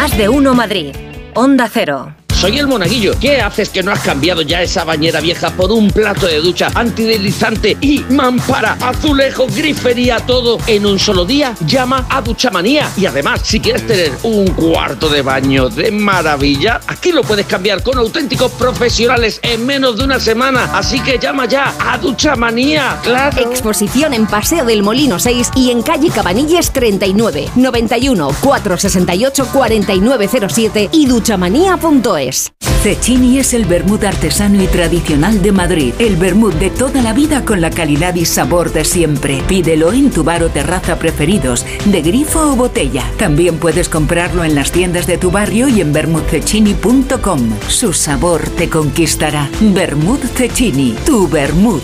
Más de uno Madrid. Onda Cero. Soy el Monaguillo. ¿Qué haces que no has cambiado ya esa bañera vieja por un plato de ducha antideslizante y mampara, azulejo, grifería, todo en un solo día? Llama a Duchamanía. Y además, si quieres tener un cuarto de baño de maravilla, aquí lo puedes cambiar con auténticos profesionales en menos de una semana. Así que llama ya a Duchamanía. ¡Claro! Exposición en Paseo del Molino 6 y en calle Cabanilles 39, 91 468 4907 y duchamanía.es. Cecchini es el vermut artesano y tradicional de Madrid. El vermut de toda la vida con la calidad y sabor de siempre. Pídelo en tu bar o terraza preferidos, de grifo o botella. También puedes comprarlo en las tiendas de tu barrio y en vermutcecchini.com. Su sabor te conquistará. Vermut Cecchini, tu vermut.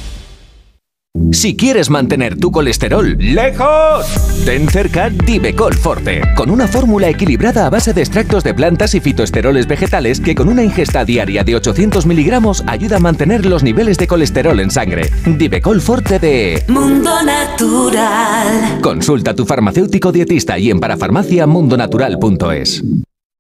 Si quieres mantener tu colesterol lejos, ten cerca Divecol Forte, con una fórmula equilibrada a base de extractos de plantas y fitoesteroles vegetales que con una ingesta diaria de 800 miligramos ayuda a mantener los niveles de colesterol en sangre. Divecol Forte de Mundo Natural. Consulta a tu farmacéutico dietista y en parafarmaciamundonatural.es.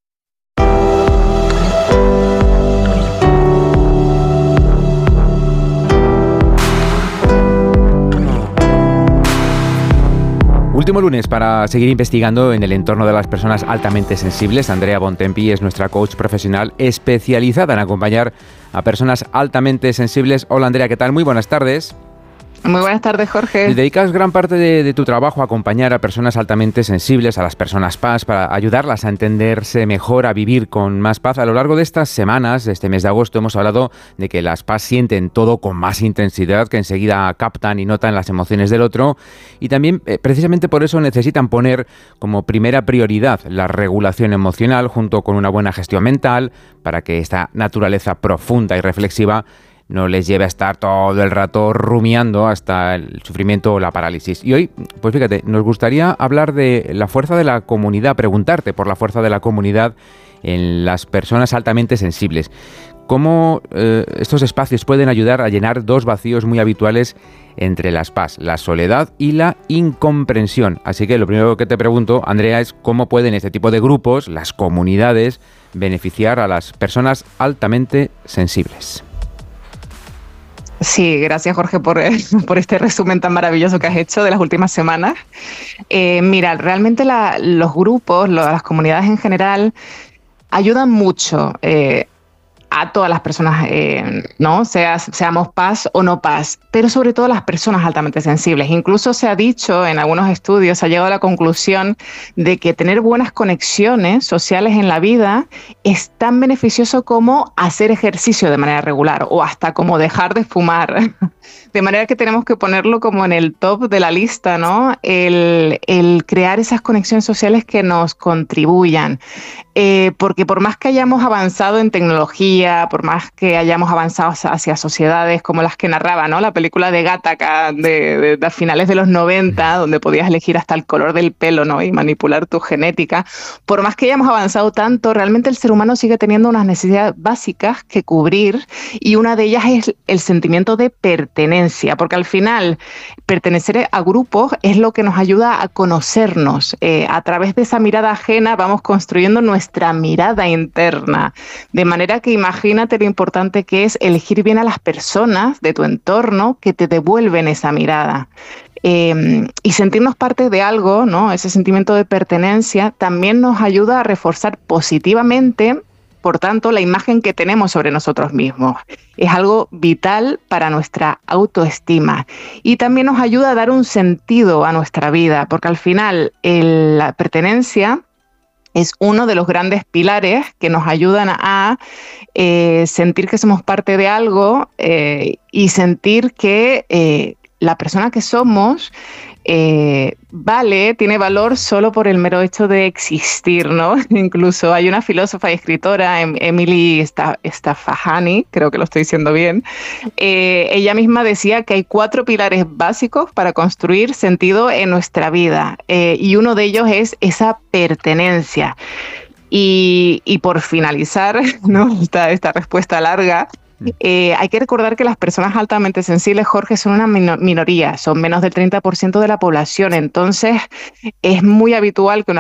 Último lunes para seguir investigando en el entorno de las personas altamente sensibles. Andrea Bontempi es nuestra coach profesional especializada en acompañar a personas altamente sensibles. Hola Andrea, ¿qué tal? Muy buenas tardes. Muy buenas tardes, Jorge. Dedicas gran parte de tu trabajo a acompañar a personas altamente sensibles, a las personas PAS, para ayudarlas a entenderse mejor, a vivir con más paz. A lo largo de estas semanas, de este mes de agosto, hemos hablado de que las PAS sienten todo con más intensidad, que enseguida captan y notan las emociones del otro, y también precisamente por eso necesitan poner como primera prioridad la regulación emocional junto con una buena gestión mental, para que esta naturaleza profunda y reflexiva no les lleve a estar todo el rato rumiando hasta el sufrimiento o la parálisis. Y hoy, pues fíjate, nos gustaría hablar de la fuerza de la comunidad, preguntarte por la fuerza de la comunidad en las personas altamente sensibles. ¿Cómo estos espacios pueden ayudar a llenar dos vacíos muy habituales entre las PAS, la soledad y la incomprensión? Así que lo primero que te pregunto, Andrea, es cómo pueden este tipo de grupos, las comunidades, beneficiar a las personas altamente sensibles. Sí, gracias Jorge por este resumen tan maravilloso que has hecho de las últimas semanas. Mira, realmente los grupos, las comunidades en general, ayudan mucho a todas las personas, ¿no? Seamos PAS o no PAS, pero sobre todo las personas altamente sensibles. Incluso se ha dicho en algunos estudios, se ha llegado a la conclusión de que tener buenas conexiones sociales en la vida es tan beneficioso como hacer ejercicio de manera regular o hasta como dejar de fumar. De manera que tenemos que ponerlo como en el top de la lista, ¿no? El crear esas conexiones sociales que nos contribuyan. Porque por más que hayamos avanzado en tecnología, por más que hayamos avanzado hacia sociedades como las que narraba, ¿no? La película de Gattaca de finales de los 90, donde podías elegir hasta el color del pelo, ¿no? Y manipular tu genética. Por más que hayamos avanzado tanto, realmente el ser humano sigue teniendo unas necesidades básicas que cubrir, y una de ellas es el sentimiento de pertenencia, porque al final pertenecer a grupos es lo que nos ayuda a conocernos. A través de esa mirada ajena vamos construyendo nuestra mirada interna, de manera que imagínate lo importante que es elegir bien a las personas de tu entorno que te devuelven esa mirada. Y sentirnos parte de algo, ¿no? Ese sentimiento de pertenencia también nos ayuda a reforzar positivamente, por tanto, la imagen que tenemos sobre nosotros mismos. Es algo vital para nuestra autoestima y también nos ayuda a dar un sentido a nuestra vida, porque al final la pertenencia es uno de los grandes pilares que nos ayudan a sentir que somos parte de algo y sentir que la persona que somos tiene valor solo por el mero hecho de existir, ¿no? Incluso hay una filósofa y escritora, Emily Stafahani, creo que lo estoy diciendo bien, ella misma decía que hay 4 pilares básicos para construir sentido en nuestra vida, y uno de ellos es esa pertenencia. Y por finalizar, ¿no? esta respuesta larga, hay que recordar que las personas altamente sensibles, Jorge, son una minoría, son menos del 30% de la población. Entonces, es muy habitual que una